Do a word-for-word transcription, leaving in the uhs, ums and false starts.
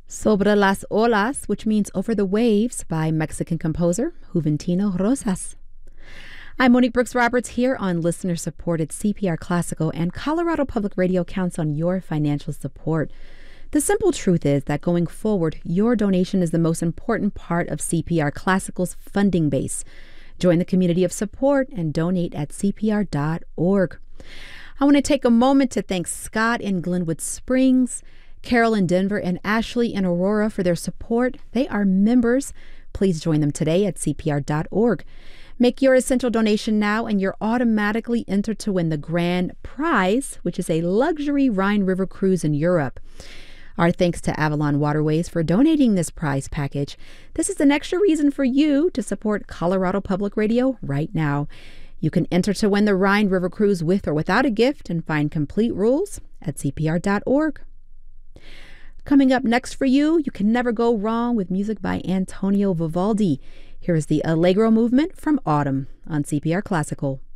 Sobre las Olas, which means Over the Waves, by Mexican composer Juventino Rosas. I'm Monique Brooks Roberts here on listener-supported C P R Classical, and Colorado Public Radio counts on your financial support. The simple truth is that going forward, your donation is the most important part of C P R Classical's funding base. Join the community of support and donate at C P R dot org. I want to take a moment to thank Scott in Glenwood Springs, Carol in Denver, and Ashley in Aurora for their support. They are members. Please join them today at C P R dot org. Make your essential donation now, and you're automatically entered to win the grand prize, which is a luxury Rhine River cruise in Europe. Our thanks to Avalon Waterways for donating this prize package. This is an extra reason for you to support Colorado Public Radio right now. You can enter to win the Rhine River cruise with or without a gift and find complete rules at C P R dot org. Coming up next for you, you can never go wrong with music by Antonio Vivaldi. Here is the Allegro movement from Autumn on C P R Classical.